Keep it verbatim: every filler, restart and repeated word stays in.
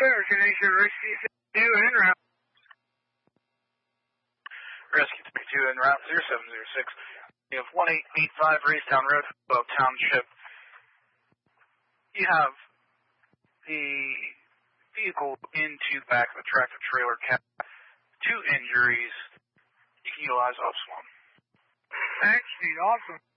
Destination Rescue two en route. Rescue thirty-two en route zero seven zero six. You have one eight eight five Raystown Road, Bow Township. You have the vehicle into back of the tractor trailer cab. Two injuries. You can utilize Ops one. Thanks, awesome.